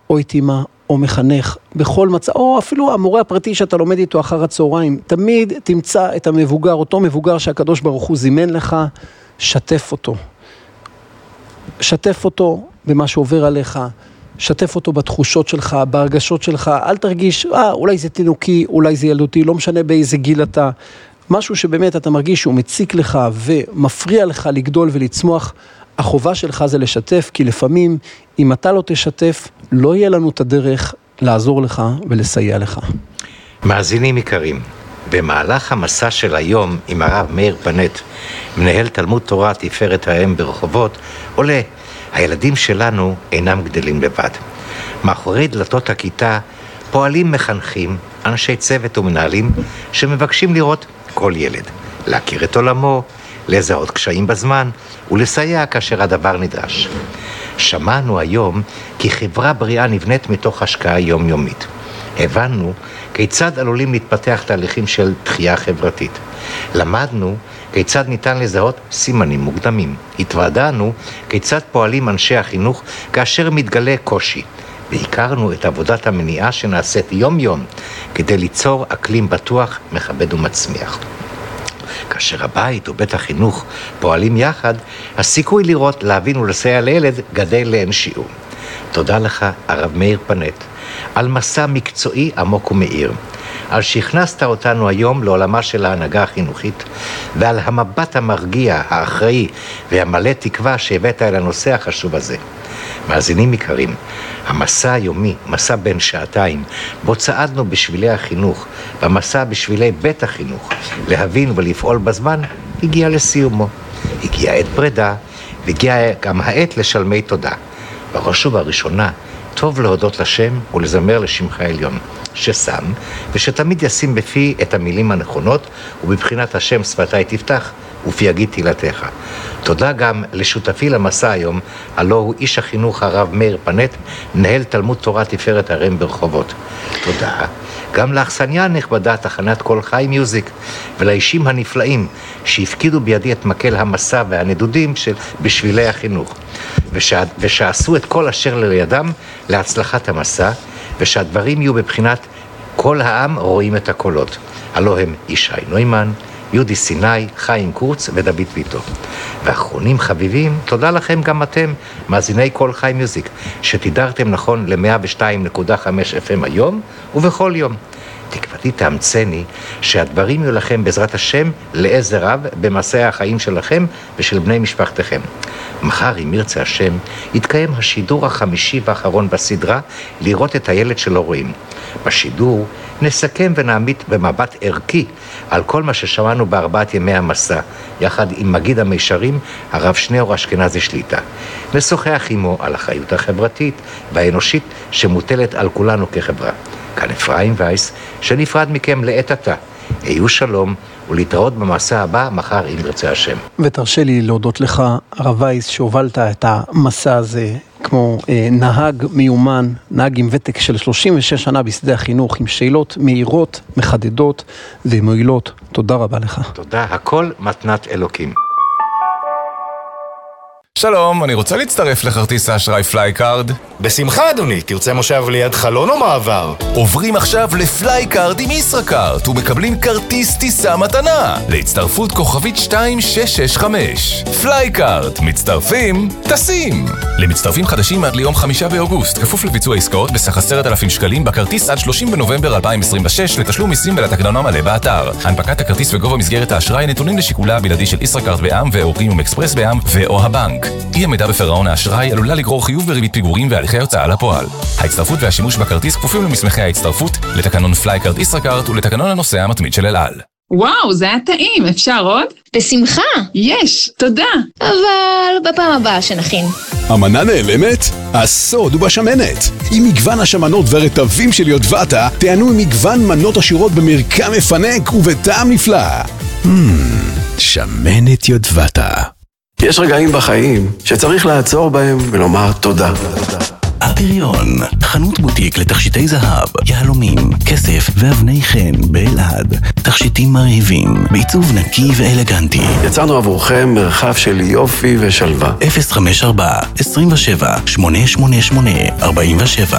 או את אמא, או מחנך, בכל מצב, או אפילו המורה הפרטי שאתה לומד איתו אחר הצהריים, תמיד תמצא את המבוגר, אותו מבוגר שהקדוש ברוך הוא זימן לך, שתף אותו. שתף אותו במה שעובר עליך, שתף אותו בתחושות שלך, בהרגשות שלך, אל תרגיש, אולי זה תינוקי, אולי זה ילדותי, לא משנה באיזה גיל אתה, משהו שבאמת אתה מרגיש שהוא מציק לך ומפריע לך לגדול ולצמוח, החובה שלך זה לשתף, כי לפעמים אם אתה לא תשתף, לא יהיה לנו את הדרך לעזור לך ולסייע לך. מאזינים יקרים, במהלך המסע של היום עם הרב מאיר פנט, מנהל תלמוד תורה תפארת האם ברחובות, עולה, הילדים שלנו אינם גדלים לבד. מאחורי דלתות הכיתה פועלים מחנכים, אנשי צוות ומנהלים שמבקשים לראות כל ילד, להכיר את עולמו, לזהות קשיים בזמן ולסייע כאשר הדבר נדרש. שמענו היום כי חברה בריאה נבנית מתוך השקעה יומיומית. הבנו כיצד עלולים להתפתח תהליכים של דחייה חברתית. למדנו כיצד ניתן לזהות סימנים מוקדמים. התוודענו כיצד פועלים אנשי החינוך כאשר מתגלה קושי. והכרנו את עבודת המניעה שנעשית יום-יום כדי ליצור אקלים בטוח, מכבד ומצמיח. כאשר הבית ובית החינוך פועלים יחד, הסיכוי לראות, להבין ולסייע לילד גדל לאין שיעור. תודה לך, הרב מאיר פנט, על מסע מקצועי עמוק ומאיר, על שהכנסת אותנו היום לעולמה של ההנהגה החינוכית, ועל המבט המרגיע, האחראי והמלא תקווה שהבאת אל הנושא החשוב הזה. מאזינים יקרים, המסע היומי, מסע בין שעתיים, בו צעדנו בשבילי החינוך, במסע בשבילי בית החינוך, להבין ולפעול בזמן, הגיע לסיומו. הגיעה עת פרידה, והגיעה גם העת לשלמי תודה. בראש ובראשונה, טוב להודות לשם ולזמר לשמך העליון, ששם ושתמיד ישים בפי את המילים הנכונות, ובבחינת השם שפתי תפתח, ופי יגיד תהילתך. תודה גם לשותפי למסע היום, הלא הוא איש החינוך הרב מאיר פנט, מנהל תלמוד תורה תפארת האם ברחובות. תודה גם לאכסניה הנכבדה תחנת כל חי מיוזיק, ולאישים הנפלאים שהפקידו בידי את מקל המסע והנדודים של בשבילי החינוך, ושעשו את כל אשר לידם להצלחת המסע, ושהדברים יהיו בבחינת כל העם רואים את הקולות. הלא הם ישי נוימן, יהודי סיני, חיים קורץ ודוד פיטו. ואחרונים חביבים, תודה לכם גם אתם, מאזיני כל חי מיוזיק, שתידרתם נכון ל-102.5 FM היום ובכל יום. תקוותי תאמצני שהדברים יהיו לכם בעזרת השם לעזר רב במסע החיים שלכם ושל בני משפחתכם. מחר, אם ירצה השם, יתקיים השידור החמישי והאחרון בסדרה לראות את הילד שלא רואים. בשידור נסכם ונעמיד במבט ערכי על כל מה ששמענו בארבעת ימי המסע, יחד עם מגיד המישרים, הרב שניאור אשכנזי שליטה. נשוחח עמו על החיות החברתית והאנושית שמוטלת על כולנו כחברה. כאן אפרים וייס, שנפרד מכם לעת עתה. היו שלום, ולהתראות במסע הבא מחר אם ירצה השם. ותרשה לי להודות לך, הרב וייס, שהובלת את המסע הזה כמו נהג מיומן, נהג עם ותק של 36 שנה בשדה החינוך, עם שאלות מהירות, מחדדות ומועילות. תודה רבה לך. תודה, הכל מתנת אלוקים. שלום, אני רוצה להצטרף לכרטיס האשראי פלייקארד. בשמחה אדוני, תרצה מושב ליד חלון או מעבר? עוברים עכשיו לפלייקארד עם ישראכרט ומקבלים כרטיס טיסה מתנה להצטרפות כוכבית 2665. פלייקארד, מצטרפים, טסים. למצטרפים חדשים עד ליום 5 באוגוסט, כפוף לביצוע עסקאות בסך 10,000 שקלים בכרטיס עד 30 בנובמבר 2026 לתשלום מיסים ולתקנון המלא באתר. הנפקת הכרטיס וגובה מסגרת האשראי נתונים לשיקולה הבלעדי של ישראכרט בע"מ ואוריום אקספרס בע"מ ואו הבנק. אי עמידה בפירעון האשראי עלולה לגרור חיוב בריבית פיגורים והליכי הוצאה לפועל. ההצטרפות והשימוש בכרטיס כפופים למסמכי ההצטרפות, לתקנון פלייקארד ישראכרט ולתקנון הנוסע המתמיד של אל על. וואו, זה היה טעים, אפשר עוד? בשמחה. יש, תודה. אבל בפעם הבאה שנכין. המנה נעלמת? הסוד הוא בשמנת. עם מגוון השמנות והרטבים של יודבטה, תענו עם מגוון מנות עשירות במרקם מפנק ובטעם נפלא. שמנת יודבטה. יש רגעים בחיים שצריך לעצור בהם ולומר תודה. הפריון, חנות בוטיק לתכשיטי זהב, יהלומים, כסף ואבני חן באלעד. תכשיטים מרהיבים, בעיצוב נקי ואלגנטי. יצרנו עבורכם מרחב של יופי ושלווה. 054 27 888 47